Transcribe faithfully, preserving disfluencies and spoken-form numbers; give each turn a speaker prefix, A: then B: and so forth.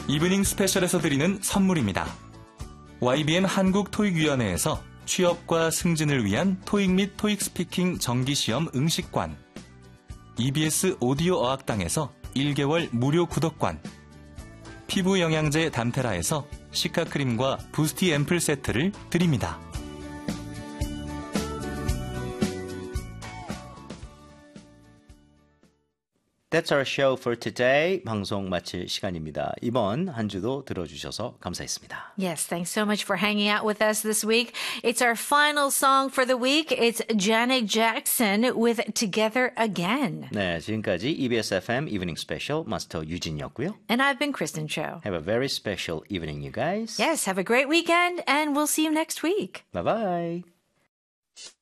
A: 이브닝 스페셜에서 드리는 선물입니다. 와이비엠 한국토익위원회에서 취업과 승진을 위한 토익 및 토익 스피킹 정기시험 응시권, 이비에스 오디오 어학당에서 일 개월 무료 구독권, 피부 영양제 담테라에서 시카크림과 부스티 앰플 세트를 드립니다.
B: That's our show for today. 방송 마칠 시간입니다. 이번 한 주도 들어주셔서 감사했습니다.
C: Yes, thanks so much for hanging out with us this week. It's our final song for the week. It's Janet Jackson with Together Again.
B: 네, 지금까지 이비에스 에프엠 Evening Special 마스터 유진이었고요.
C: And I've been Kristen Cho.
B: Have a very special evening, you guys.
C: Yes, have a great weekend, and we'll see you next week.
B: Bye-bye.